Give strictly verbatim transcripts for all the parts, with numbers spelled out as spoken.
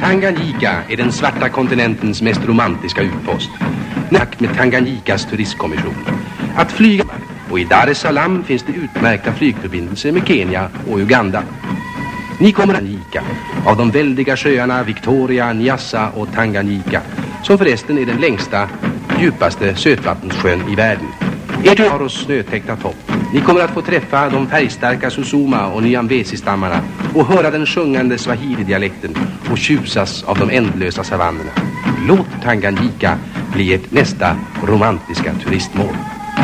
Tanganyika är den svarta kontinentens mest romantiska utpost. Nakt med Tanganyikas turistkommission. Att flyga, och i Dar es Salaam finns det utmärkta flygförbindelser med Kenya och Uganda. Ni kommer att Tanganyika, av de väldiga sjöarna Victoria, Nyassa och Tanganyika, som förresten är den längsta, djupaste sötvattenssjön i världen. Ert har oss snötäckta topp. Ni kommer att få träffa de färgstarka Susuma och Nyambesi-stammarna och höra den sjungande Swahili-dialekten och tjusas av de ändlösa savannerna. Låt Tanganyika bli ett nästa romantiska turistmål.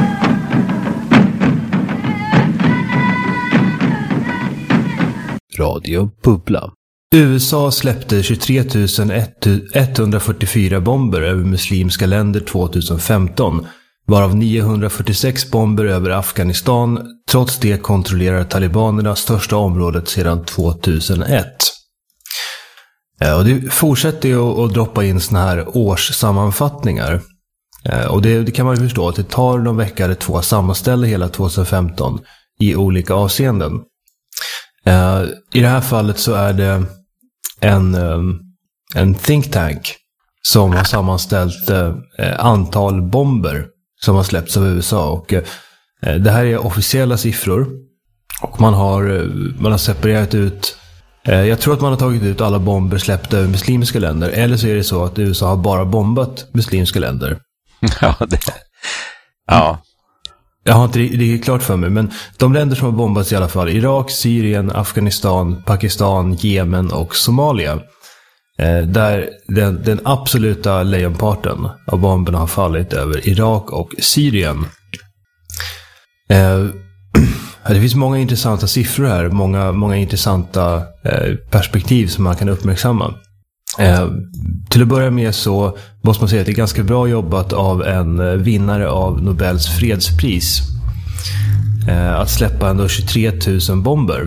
Radio Bubbla. U S A släppte tjugotre tusen etthundrafyrtiofyra bomber över muslimska länder tjugohundrafemton, varav niohundrafyrtiosex bomber över Afghanistan. Trots det kontrollerar talibanerna största området sedan tvåtusenett. Och det fortsätter ju att droppa in såna här årssammanfattningar. Och det, det kan man ju förstå att det tar någon vecka eller två att sammanställa hela tjugohundrafemton i olika avseenden. I det här fallet så är det en, en think tank som har sammanställt antal bomber som har släppts av U S A, och det här är officiella siffror, och man har, man har separerat ut, jag tror att man har tagit ut alla bomber släppta över muslimska länder, eller så är det så att U S A har bara bombat muslimska länder. Ja, det, ja. Jag har inte riktigt klart för mig, men de länder som har bombats i alla fall: Irak, Syrien, Afghanistan, Pakistan, Jemen och Somalia. Eh, där den, den absoluta lejonparten av bomberna har fallit över Irak och Syrien. Eh, det finns många intressanta siffror här, många, många intressanta eh, perspektiv som man kan uppmärksamma. Eh, till att börja med så måste man säga att det är ganska bra jobbat av en vinnare av Nobels fredspris eh, att släppa ändå tjugotre tusen bomber.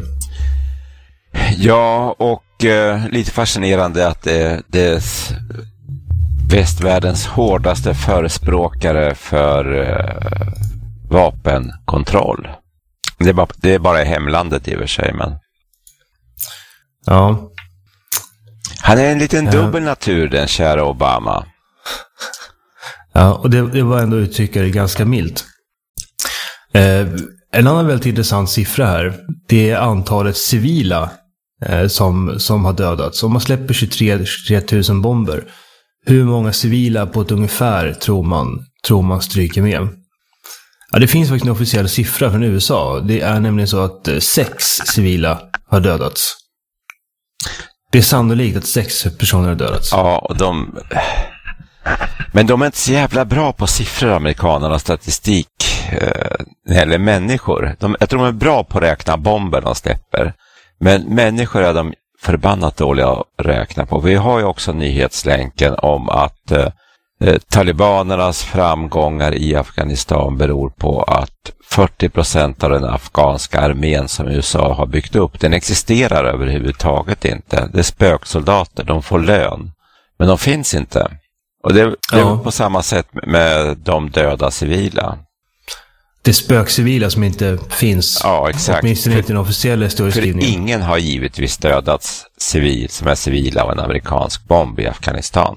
Ja, och eh, lite fascinerande att det, det är västvärldens hårdaste förespråkare för eh, vapenkontroll. Det är, bara, det är bara i hemlandet i och för sig, men... Ja. Han är en liten dubbel natur, den kära Obama. Ja, och det, det var ändå uttryckare ganska milt. Eh, en annan väldigt intressant siffra här, det är antalet civila eh, som, som har dödats. Om man släpper tjugotre tusen bomber, hur många civila på ett ungefär tror man, tror man stryker med? Ja, det finns faktiskt en officiell siffra från U S A. Det är nämligen så att eh, sex civila har dödats. Det är sannolikt att sex personer har dödats. Ja, och de... Men de är inte så jävla bra på siffror, amerikanerna, statistik eh, eller människor. De, jag tror de är bra på att räkna bomber de släpper. Men människor är de förbannat dåliga att räkna på. Vi har ju också nyhetslänken om att eh, talibanernas framgångar i Afghanistan beror på att fyrtio procent av den afghanska armén som U S A har byggt upp, den existerar överhuvudtaget inte. Det är spöksoldater, de får lön, men de finns inte. Och det, det ja. är på samma sätt med de döda civila. Det är spökcivila som inte finns. Ja, exakt. Åtminstone inte den officiella historieskrivningen. För ingen har givetvis dödats civil som är civila av en amerikansk bomb i Afghanistan.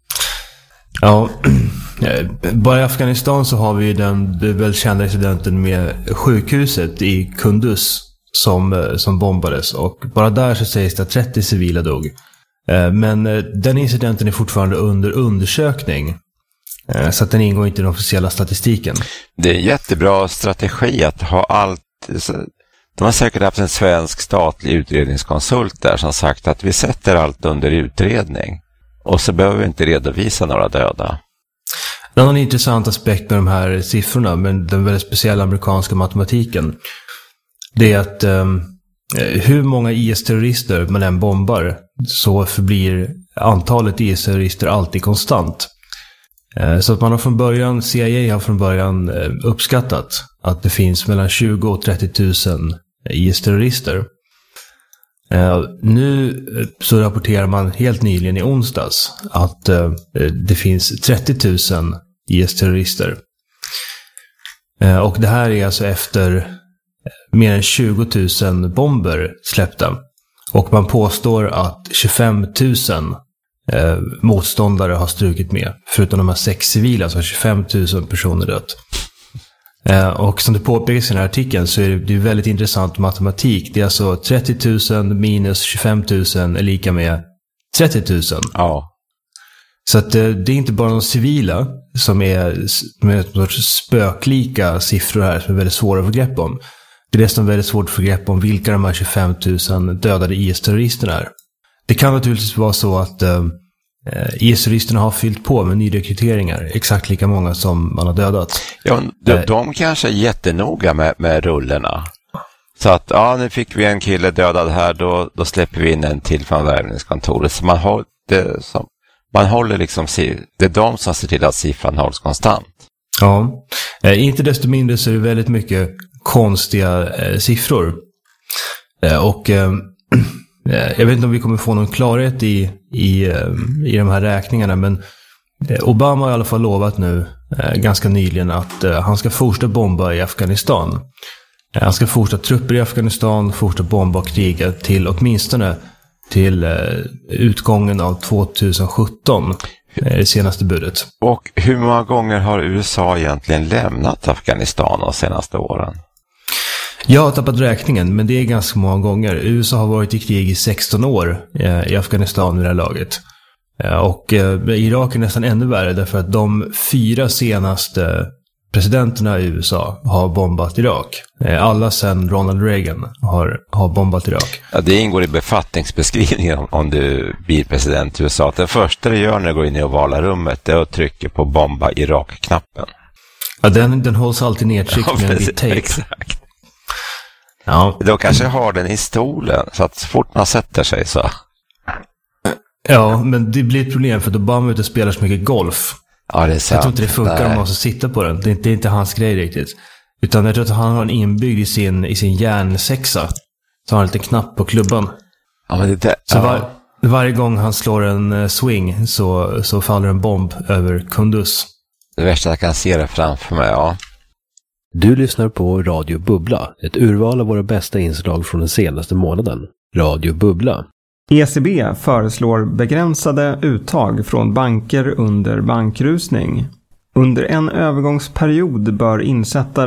Ja, bara i Afghanistan så har vi den, den väl kända incidenten med sjukhuset i Kunduz som, som bombades, och bara där så sägs det att trettio civila dog. Men den incidenten är fortfarande under undersökning, så att den ingår inte i den officiella statistiken. Det är en jättebra strategi att ha allt. De har säkert haft en svensk statlig utredningskonsult där som sagt att vi sätter allt under utredning. Och så behöver vi inte redovisa några döda. En annan intressant aspekt med de här siffrorna, men den väldigt speciella amerikanska matematiken, det är att um, hur många I S-terrorister man än bombar så förblir antalet I S-terrorister alltid konstant. Uh, så att man har från början, C I A har från början uh, uppskattat att det finns mellan tjugo och trettio tusen I S-terrorister. Uh, nu så rapporterar man helt nyligen i onsdags att uh, det finns trettio tusen I S-terrorister. Uh, och det här är alltså efter mer än tjugo tusen bomber släppta. Och man påstår att tjugofem tusen eh, motståndare har strukit med. Förutom de här sex civila så har tjugofem tusen personer dött. Eh, och som det påpekas i den här artikeln så är det, det är väldigt intressant matematik. Det är alltså trettio tusen minus tjugofem tusen är lika med trettio tusen. Ja. Så att eh, det är inte bara de civila som är med ett sorts spöklika siffror här som är väldigt svåra att få grepp om. Det är dessutom väldigt svårt att få grepp om vilka de här tjugofem tusen dödade I S-terroristerna är. Det kan naturligtvis vara så att eh, I S-terroristerna har fyllt på med nyrekryteringar, exakt lika många som man har dödat. Ja, de, de kanske är jättenoga med, med rullerna. Så att, ja, nu fick vi en kille dödad här, då, då släpper vi in en till från värvningskontoret. Så man håller, det, som, man håller liksom, det är de som ser till att siffran hålls konstant. Ja, eh, inte desto mindre så är det väldigt mycket konstiga eh, siffror. Eh, och eh, jag vet inte om vi kommer få någon klarhet i, i, eh, i de här räkningarna, men eh, Obama har i alla fall lovat nu eh, ganska nyligen att eh, han ska fortsätta bomba i Afghanistan. Eh, han ska fortsätta trupper i Afghanistan, fortsätta bomba och kriga till åtminstone till eh, utgången av tjugohundrasjutton. Det senaste budet. Och hur många gånger har U S A egentligen lämnat Afghanistan de senaste åren? Jag har tappat räkningen, men det är ganska många gånger. U S A har varit i krig i sexton år eh, i Afghanistan i det här laget. Eh, och eh, Irak är nästan ännu värre därför att de fyra senaste presidenterna i U S A har bombat Irak. Eh, alla sedan Ronald Reagan har, har bombat Irak. Ja, det ingår i befattningsbeskrivningen om, om du blir president i U S A. Det första du gör när du går in i ovala rummet är att trycka på bomba Irak-knappen. Ja, den, den hålls alltid nedtryckt ja, med en bit tejp. Exakt. Ja. Då kanske jag har den i stolen så att så fort man sätter sig så. Ja, men det blir ett problem för att Obama ute spelar så mycket golf. Ja, det är sant. Jag tror inte det funkar om man måste sitta på den. Det är, inte, det är inte hans grej riktigt. Utan jag tror att han har en inbyggd i sin, i sin järnsexa. Så har han en liten knapp på klubban. Ja, men det där, så ja. var, varje gång han slår en swing så, så faller en bomb över Kunduz. Det värsta jag kan se det framför mig, ja. Du lyssnar på Radio Bubbla, ett urval av våra bästa inslag från den senaste månaden. Radio Bubbla. E C B föreslår begränsade uttag från banker under bankrusning. Under en övergångsperiod bör insättare